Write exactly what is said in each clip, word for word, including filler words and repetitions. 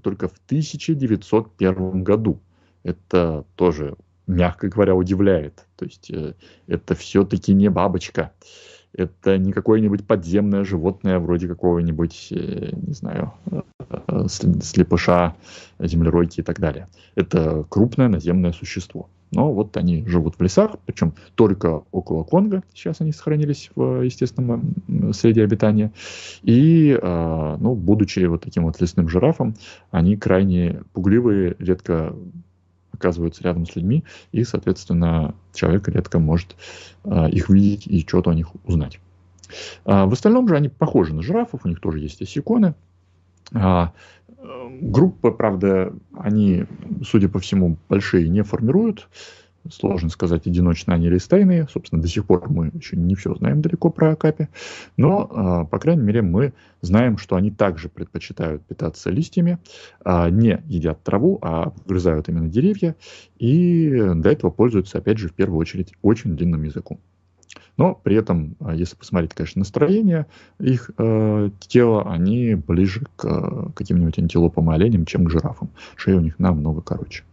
только в тысяча девятьсот первом году. Это тоже, мягко говоря, удивляет. То есть э, это все-таки не бабочка. Это не какое-нибудь подземное животное вроде какого-нибудь, э, не знаю, э, слепыша, землеройки и так далее. Это крупное наземное существо. Но вот они живут в лесах, причем только около Конго. Сейчас они сохранились в естественном среде обитания. И, э, ну, будучи вот таким вот лесным жирафом, они крайне пугливые, редко оказываются рядом с людьми, и, соответственно, человек редко может э, их видеть и что-то о них узнать. А в остальном же они похожи на жирафов, у них тоже есть осиконы. А, э, группы, правда, они, судя по всему, большие не формируют. Сложно сказать, одиночные они или стайные. Собственно, до сих пор мы еще не все знаем далеко про акапи. Но, по крайней мере, мы знаем, что они также предпочитают питаться листьями, не едят траву, а грызают именно деревья. И для этого пользуются, опять же, в первую очередь, очень длинным языком. Но при этом, если посмотреть, конечно, настроение их э, тела, они ближе к э, каким-нибудь антилопам и оленям, чем к жирафам. Шея у них намного короче.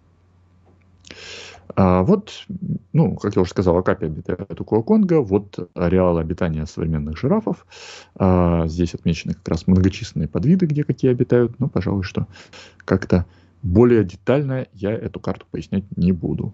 А вот, ну, как я уже сказал, акапи обитают около Конго. Вот ареалы обитания современных жирафов. А, здесь отмечены как раз многочисленные подвиды, где какие обитают. Но, пожалуй, что как-то более детально я эту карту пояснять не буду.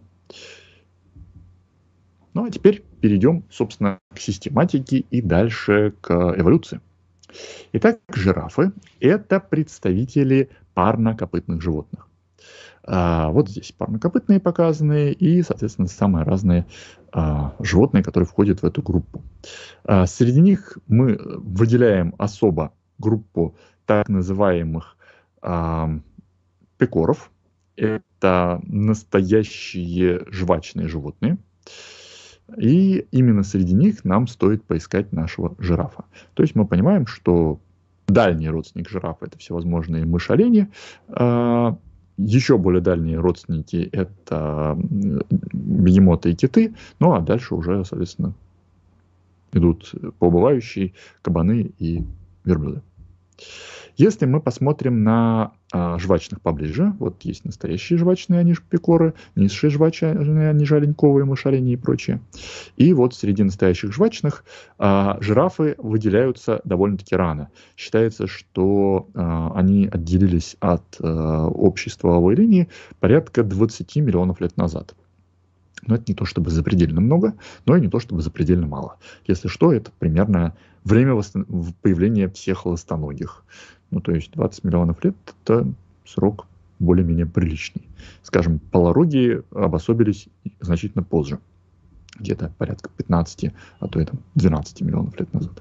Ну, а теперь перейдем, собственно, к систематике и дальше к эволюции. Итак, жирафы – это представители парнокопытных животных. А, вот здесь парнокопытные показаны и, соответственно, самые разные а, животные, которые входят в эту группу. А, среди них мы выделяем особо группу так называемых а, пекоров. Это настоящие жвачные животные. И именно среди них нам стоит поискать нашего жирафа. То есть мы понимаем, что дальний родственник жирафа – это всевозможные мышь-олени. А, еще более дальние родственники – это бегемоты и киты. Ну, а дальше уже, соответственно, идут поубывающие кабаны и верблюды. Если мы посмотрим на а, жвачных поближе, вот есть настоящие жвачные, они же пекоры, низшие жвачные, они же оленьковые, мышь-олени и прочее. И вот среди настоящих жвачных а, жирафы выделяются довольно-таки рано. Считается, что а, они отделились от а, общей стволовой линии порядка двадцать миллионов лет назад. Но это не то чтобы запредельно много, но и не то чтобы запредельно мало. Если что, это примерно время появления всех ластоногих. Ну, то есть двадцать миллионов лет – это срок более-менее приличный. Скажем, полорогие обособились значительно позже. Где-то порядка пятнадцать, а то и там двенадцать миллионов лет назад.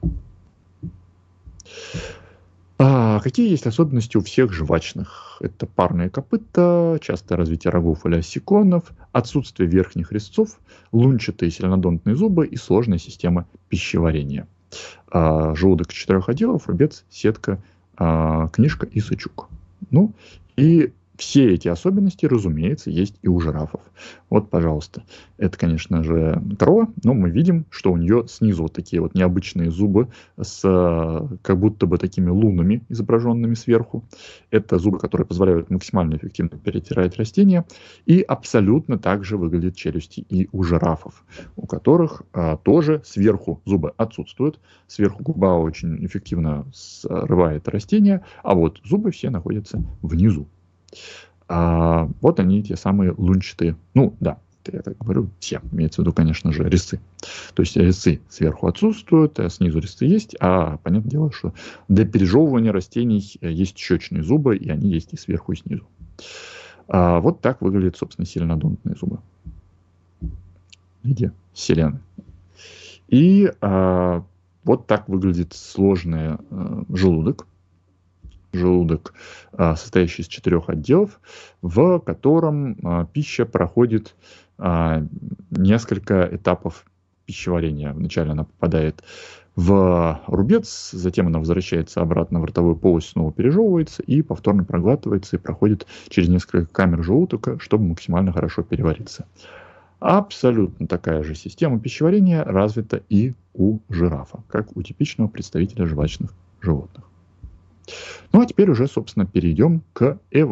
А какие есть особенности у всех жвачных? Это парные копыта, частое развитие рогов или осиконов, отсутствие верхних резцов, лунчатые селенодонтные зубы и сложная система пищеварения. А, желудок четырех отделов, рубец, сетка, а, книжка и сычук. Ну, и все эти особенности, разумеется, есть и у жирафов. Вот, пожалуйста, это, конечно же, корова, но мы видим, что у нее снизу вот такие вот необычные зубы с как будто бы такими лунами, изображенными сверху. Это зубы, которые позволяют максимально эффективно перетирать растения. И абсолютно так же выглядят челюсти и у жирафов, у которых а, тоже сверху зубы отсутствуют. Сверху губа очень эффективно срывает растения, а вот зубы все находятся внизу. А, вот они, те самые лунчатые. Ну, да, я так говорю, все. Имеется в виду, конечно же, резцы. То есть резцы сверху отсутствуют, а снизу резцы есть. А понятное дело, что для пережевывания растений есть щечные зубы, и они есть и сверху, и снизу. А, вот так выглядят, собственно, селенодонтные зубы в виде селены. И а, вот так выглядит сложный а, желудок. Желудок, состоящий из четырех отделов, в котором а, пища проходит а, несколько этапов пищеварения. Вначале она попадает в рубец, затем она возвращается обратно в ротовую полость, снова пережевывается и повторно проглатывается и проходит через несколько камер желудка, чтобы максимально хорошо перевариться. Абсолютно такая же система пищеварения развита и у жирафа, как у типичного представителя жвачных животных. Ну а теперь уже, собственно, перейдем к